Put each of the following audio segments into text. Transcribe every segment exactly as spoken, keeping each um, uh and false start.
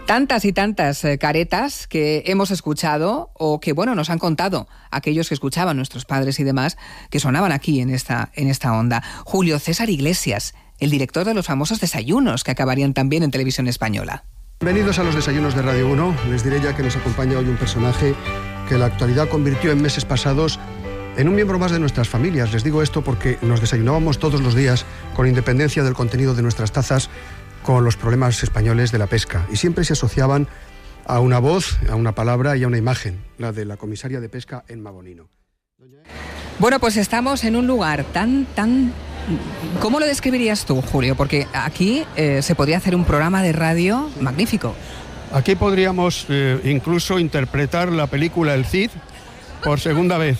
Tantas y tantas eh, caretas que hemos escuchado o que, bueno, nos han contado aquellos que escuchaban, nuestros padres y demás, que sonaban aquí en esta, en esta onda. Julio César Iglesias, el director de los famosos desayunos que acabarían también en televisión española. Bienvenidos a los desayunos de Radio uno. Les diré ya que nos acompaña hoy un personaje que la actualidad convirtió en meses pasados en un miembro más de nuestras familias. Les digo esto porque nos desayunábamos todos los días, con independencia del contenido de nuestras tazas, con los problemas españoles de la pesca, y siempre se asociaban a una voz, a una palabra y a una imagen, la de la comisaria de pesca Emma Bonino. Bueno, pues estamos en un lugar tan, tan... ¿Cómo lo describirías tú, Julio? Porque aquí eh, se podría hacer un programa de radio magnífico. Aquí podríamos eh, incluso interpretar la película El Cid por segunda vez.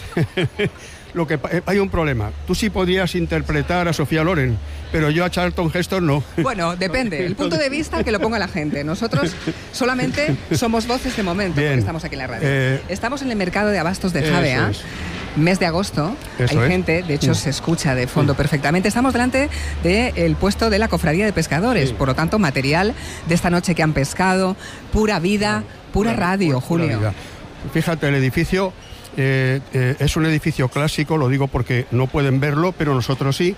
Lo que hay un problema. Tú sí podrías interpretar a Sofía Loren, pero yo a Charlton Heston no. Bueno, depende. El punto de vista que lo ponga la gente. Nosotros solamente somos voces de momento. Bien. Porque estamos aquí en la radio. Eh, estamos en el mercado de abastos de Javea. Es. Mes de agosto. Eso hay es. gente, de hecho sí. se escucha de fondo sí. perfectamente. Estamos delante del puesto de la Cofradía de Pescadores. Sí. Por lo tanto, material de esta noche que han pescado. Pura vida, pura, pura radio, pura, Julio. Pura Fíjate, el edificio... Eh, eh, es un edificio clásico, lo digo porque no pueden verlo, pero nosotros sí,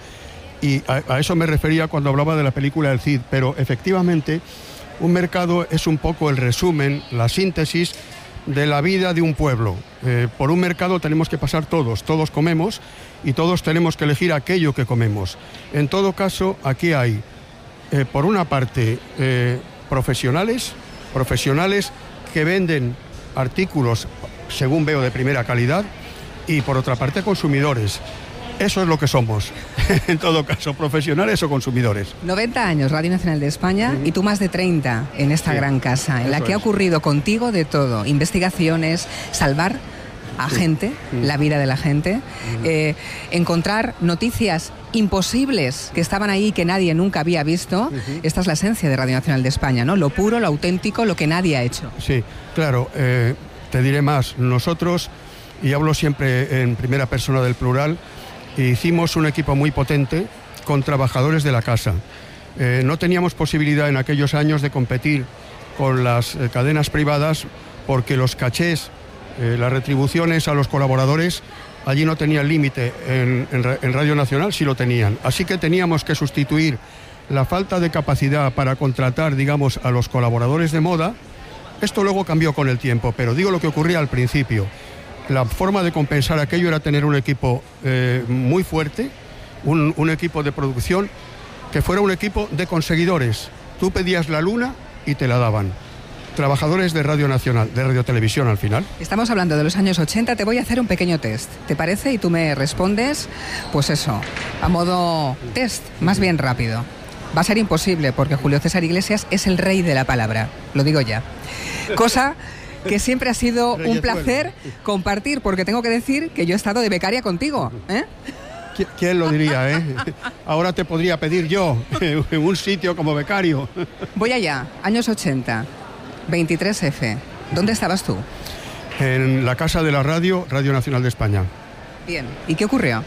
y a, a eso me refería cuando hablaba de la película El Cid, pero efectivamente un mercado es un poco el resumen, la síntesis de la vida de un pueblo. Eh, por un mercado tenemos que pasar todos, todos comemos y todos tenemos que elegir aquello que comemos. En todo caso, aquí hay, eh, por una parte, eh, profesionales, profesionales que venden artículos según veo de primera calidad, y por otra parte consumidores. Eso es lo que somos, en todo caso, profesionales o consumidores. noventa años, Radio Nacional de España, uh-huh. y tú más de treinta en esta sí, gran casa, en la que es. ha ocurrido contigo de todo, investigaciones, salvar a sí. gente, uh-huh. la vida de la gente, uh-huh. eh, encontrar noticias imposibles que estaban ahí y que nadie nunca había visto. Uh-huh. Esta es la esencia de Radio Nacional de España, ¿no? Lo puro, lo auténtico, lo que nadie ha hecho. Sí, claro. Eh... Te diré más, nosotros, y hablo siempre en primera persona del plural, hicimos un equipo muy potente con trabajadores de la casa. Eh, no teníamos posibilidad en aquellos años de competir con las eh, cadenas privadas porque los cachés, eh, las retribuciones a los colaboradores, allí no tenían límite, en, en, en Radio Nacional sí lo tenían. Así que teníamos que sustituir la falta de capacidad para contratar, digamos, a los colaboradores de moda. Esto luego cambió con el tiempo, pero digo lo que ocurría al principio. La forma de compensar aquello era tener un equipo eh, muy fuerte, un, un equipo de producción que fuera un equipo de conseguidores. Tú pedías la luna y te la daban. Trabajadores de Radio Nacional, de Radio Televisión al final. Estamos hablando de los años ochenta, te voy a hacer un pequeño test, ¿te parece? Y tú me respondes, pues eso, a modo test, más bien rápido. Va a ser imposible porque Julio César Iglesias es el rey de la palabra, lo digo ya. Cosa que siempre ha sido un placer compartir, porque tengo que decir que yo he estado de becaria contigo, ¿eh? ¿Quién lo diría, eh? Ahora te podría pedir yo en un sitio como becario. Voy allá, años ochenta, veintitrés efe. ¿Dónde estabas tú? En la casa de la radio, Radio Nacional de España. Bien, ¿y qué ocurrió?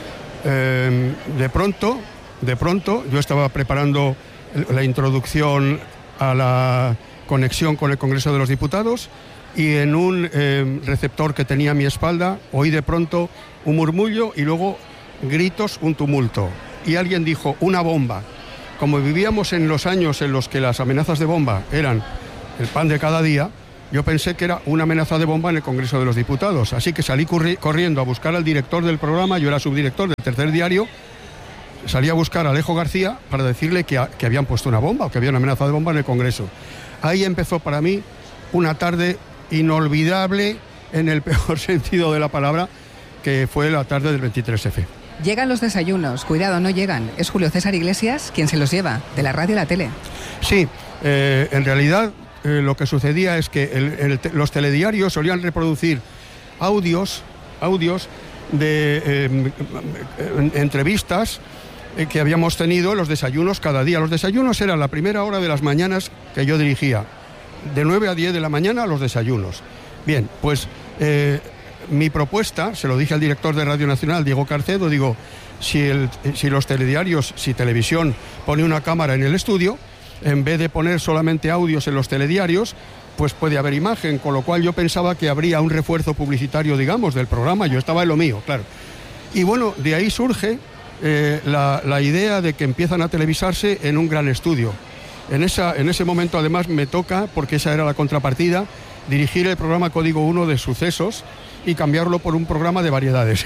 Eh, de pronto... De pronto, yo estaba preparando la introducción a la conexión con el Congreso de los Diputados y en un eh, receptor que tenía a mi espalda oí de pronto un murmullo y luego gritos, un tumulto. Y alguien dijo, una bomba. Como vivíamos en los años en los que las amenazas de bomba eran el pan de cada día, yo pensé que era una amenaza de bomba en el Congreso de los Diputados. Así que salí corri- corriendo a buscar al director del programa, yo era subdirector del Tercer Diario. Salí a buscar a Alejo García para decirle que, a, que habían puesto una bomba o que había una amenaza de bomba en el Congreso. Ahí empezó para mí una tarde inolvidable en el peor sentido de la palabra, que fue la tarde del veintitrés efe. Llegan los desayunos, cuidado, no llegan. Es Julio César Iglesias quien se los lleva, de la radio a la tele. Sí, eh, en realidad eh, lo que sucedía es que el, el, los telediarios solían reproducir audios, audios de eh, entrevistas que habíamos tenido en los desayunos cada día. Los desayunos eran la primera hora de las mañanas que yo dirigía, de nueve a diez de la mañana los desayunos. Bien, pues eh, mi propuesta, se lo dije al director de Radio Nacional, Diego Carcedo, digo, si, el, si los telediarios, si Televisión pone una cámara en el estudio, en vez de poner solamente audios en los telediarios, pues puede haber imagen, con lo cual yo pensaba que habría un refuerzo publicitario, digamos, del programa. Yo estaba en lo mío, claro. Y bueno, de ahí surge eh, la, la idea de que empiezan a televisarse en un gran estudio. En, esa, en ese momento, además, me toca, porque esa era la contrapartida, dirigir el programa Código uno de sucesos y cambiarlo por un programa de variedades.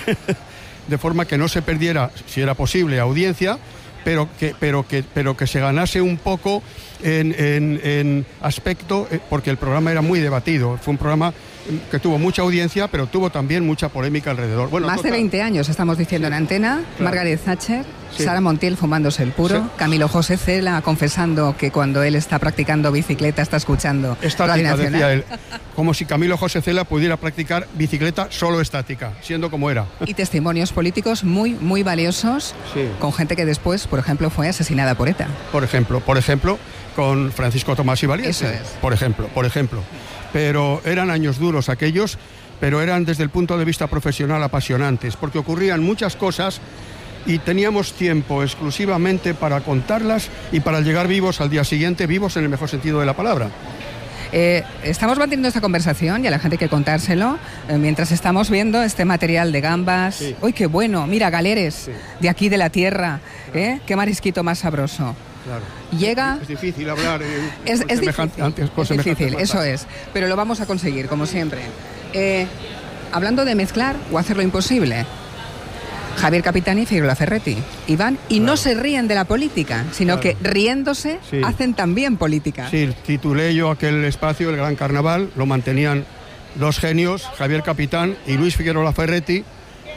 De forma que no se perdiera, si era posible, audiencia, pero que, pero que, pero que se ganase un poco en, en, en aspecto, porque el programa era muy debatido. Fue un programa que tuvo mucha audiencia, pero tuvo también mucha polémica alrededor. Bueno, Más total. de veinte años estamos diciendo sí, en antena, claro. Margaret Thatcher, sí. Sara Montiel fumándose el puro, sí. Camilo José Cela confesando que cuando él está practicando bicicleta está escuchando estática, Radio Nacional. Decía él, como si Camilo José Cela pudiera practicar bicicleta solo estática, siendo como era. Y testimonios políticos muy, muy valiosos, sí. con gente que después, por ejemplo, fue asesinada por ETA. Por ejemplo, por ejemplo, con Francisco Tomás y Valiente. Eso es. Por ejemplo, por ejemplo. Pero eran años duros aquellos, pero eran desde el punto de vista profesional apasionantes, porque ocurrían muchas cosas y teníamos tiempo exclusivamente para contarlas y para llegar vivos al día siguiente, vivos en el mejor sentido de la palabra. Eh, estamos manteniendo esta conversación y a la gente hay que contárselo eh, mientras estamos viendo este material de gambas. Sí. ¡Uy, qué bueno! Mira, galeres sí. de aquí de la tierra. ¿eh? ¡Qué marisquito más sabroso! Claro. Llega... Es difícil hablar eh, es, con es semejante, difícil, antes, con es difícil eso es, pero lo vamos a conseguir, como siempre. Eh, hablando de mezclar o hacer lo imposible, Javier Capitani y Figueroa Ferretti y van y claro. no se ríen de la política, sino claro. que riéndose sí. hacen también política. Sí, titulé yo aquel espacio, el Gran Carnaval, lo mantenían dos genios, Javier Capitán y Luis Figueroa Ferretti,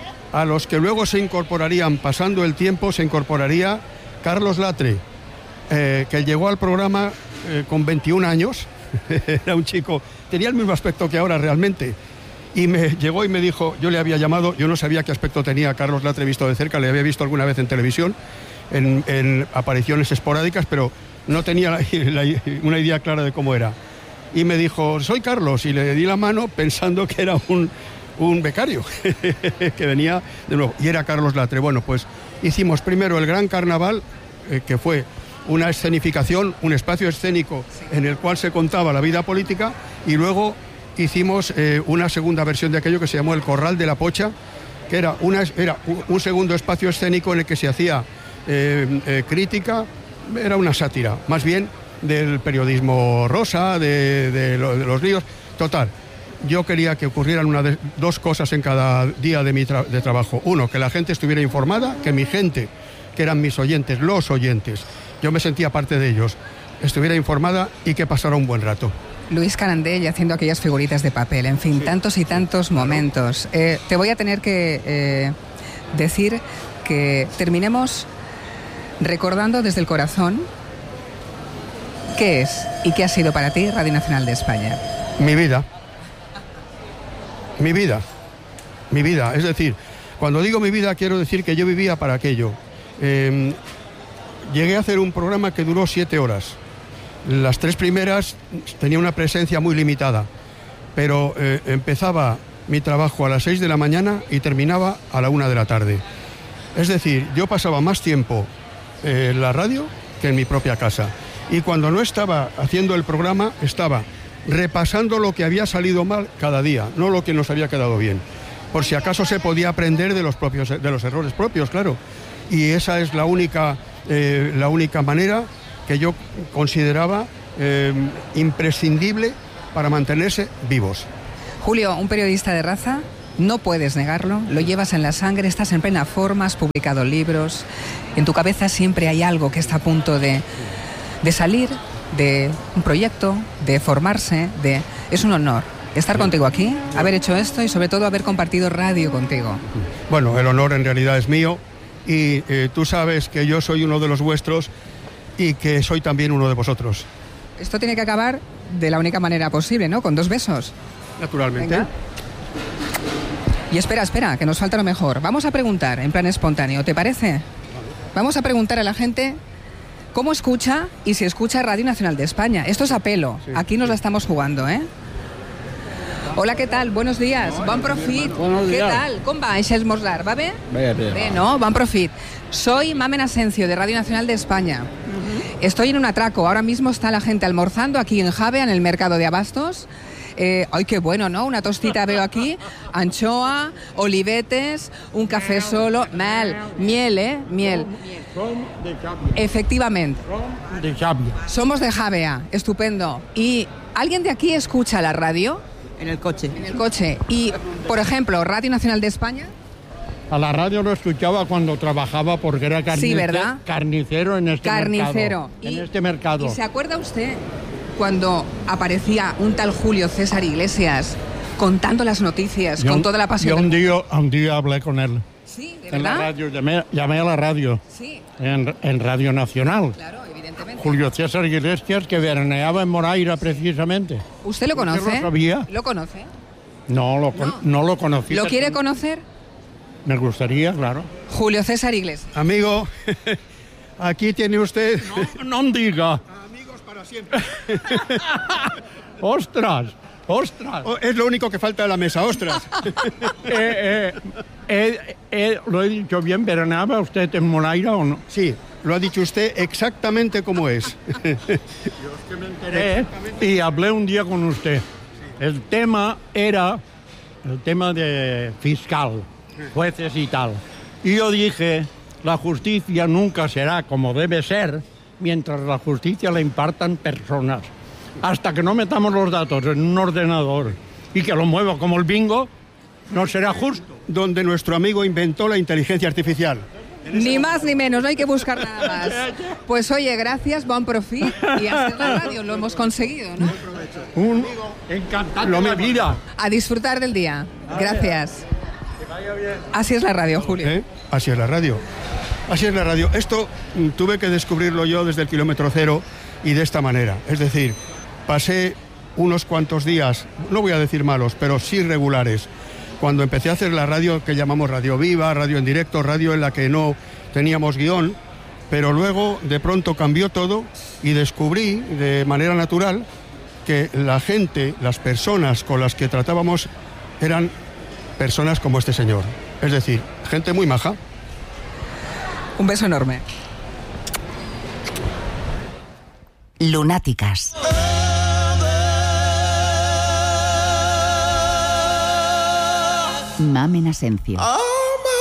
a los que luego se incorporarían, pasando el tiempo, se incorporaría Carlos Latre, eh, que llegó al programa eh, con veintiún años, era un chico, tenía el mismo aspecto que ahora realmente, y me llegó y me dijo, yo le había llamado, yo no sabía qué aspecto tenía Carlos Latre visto de cerca, le había visto alguna vez en televisión, en, en apariciones esporádicas, pero no tenía la, la, una idea clara de cómo era. Y me dijo, soy Carlos, y le di la mano pensando que era un, un becario, que venía de nuevo, y era Carlos Latre. Bueno, pues hicimos primero el Gran Carnaval, eh, que fue una escenificación, un espacio escénico en el cual se contaba la vida política, y luego hicimos eh, una segunda versión de aquello que se llamó El Corral de la Pocha, que era, una, era un segundo espacio escénico en el que se hacía eh, eh, crítica, era una sátira, más bien del periodismo rosa, de, de, lo, de los ríos. Total, yo quería que ocurrieran una de, dos cosas en cada día de mi tra de trabajo. Uno, que la gente estuviera informada, que mi gente, que eran mis oyentes, los oyentes, yo me sentía parte de ellos, estuviera informada y que pasara un buen rato. Luis Carandell haciendo aquellas figuritas de papel, en fin, sí. tantos y tantos momentos. Eh, te voy a tener que eh, decir que terminemos recordando desde el corazón qué es y qué ha sido para ti Radio Nacional de España. Mi vida. Mi vida. Mi vida. Es decir, cuando digo mi vida quiero decir que yo vivía para aquello. Eh, llegué a hacer un programa que duró siete horas. Las tres primeras tenía una presencia muy limitada, pero eh, empezaba mi trabajo a las seis de la mañana y terminaba a la una de la tarde. Es decir, yo pasaba más tiempo eh, en la radio que en mi propia casa. Y cuando no estaba haciendo el programa, estaba repasando lo que había salido mal cada día, no lo que nos había quedado bien. Por si acaso se podía aprender de los, propios, de los errores propios, claro. Y esa es la única, eh, la única manera que yo consideraba eh, imprescindible para mantenerse vivos. Julio, un periodista de raza, no puedes negarlo, lo llevas en la sangre, estás en plena forma, has publicado libros, en tu cabeza siempre hay algo que está a punto de, de salir, de un proyecto, de formarse, de... Es un honor estar contigo aquí, haber hecho esto y sobre todo haber compartido radio contigo. Bueno, el honor en realidad es mío y eh, tú sabes que yo soy uno de los vuestros y que soy también uno de vosotros. Esto tiene que acabar de la única manera posible, ¿no? Con dos besos. Naturalmente. Venga. Y espera, espera, que nos falta lo mejor. Vamos a preguntar en plan espontáneo, ¿te parece? Vamos a preguntar a la gente cómo escucha y si escucha Radio Nacional de España. Esto es a pelo, sí, aquí nos sí. la estamos jugando, ¿eh? Hola, què tal? Buenos días. Bon profit. Buenos días. ¿Qué tal? ¿Cómo va ese esmorzar? ¿Va bien? Bien, bien. Bien, ¿no? Bon profit. Soy Mamen Asencio, de Radio Nacional de España. Uh-huh. Estoy en un atraco. Ahora mismo está la gente almorzando aquí en Javea, en el mercado de abastos. Eh, ¡Ay, qué bueno!, ¿no? Una tostita veo aquí, anchoa, olivetes, un café solo, mal, miel, ¿eh? Miel. Efectivamente. De Javea. Somos de Javea, estupendo. ¿Y alguien de aquí escucha la radio? En el coche. En el coche. Y, por ejemplo, Radio Nacional de España. A la radio lo escuchaba cuando trabajaba porque era carnicero, sí, ¿verdad? carnicero en este carnicero. mercado. Y, en este mercado. ¿Y se acuerda usted cuando aparecía un tal Julio César Iglesias contando las noticias yo, con toda la pasión? Yo un día, un día hablé con él. Sí, ¿de en verdad? la radio, llamé, llamé a la radio. Sí. En, en Radio Nacional. Claro, evidentemente. Julio César Iglesias, que veraneaba en Moraira precisamente. ¿Usted lo conoce? ¿Usted lo sabía? ¿Lo conoce? No lo, no. no lo conocí. ¿Lo quiere conocer? Me gustaría, claro. Julio César Iglesias. Amigo, aquí tiene usted... No, no diga. Amigos para siempre. ¡Ostras! ¡Ostras! Oh, es lo único que falta de la mesa, ostras. eh, eh, eh, eh, ¿Lo he dicho bien? ¿Veraneaba usted en Moraira o no? Sí, lo ha dicho usted exactamente como es. Yo es que me enteré y hablé un día con usted. El tema era el tema de fiscal, jueces y tal. Y yo dije, la justicia nunca será como debe ser mientras la justicia la impartan personas. Hasta que no metamos los datos en un ordenador y que lo mueva como el bingo, no será justo. Donde nuestro amigo inventó la inteligencia artificial. Ni más ni menos, no hay que buscar nada más. Pues oye, gracias, bon profit, y así es la radio, lo hemos conseguido, ¿no? Un encantado de vida. A disfrutar del día. Gracias. Así es la radio, Julio. ¿Eh? Así es la radio. Así es la radio. Esto mm, tuve que descubrirlo yo desde el kilómetro cero y de esta manera. Es decir, pasé unos cuantos días, no voy a decir malos, pero sí regulares, cuando empecé a hacer la radio que llamamos radio viva, radio en directo, radio en la que no teníamos guión, pero luego de pronto cambió todo y descubrí de manera natural que la gente, las personas con las que tratábamos eran personas como este señor. Es decir, gente muy maja. Un beso enorme. Lunáticas. Mamen Asencio.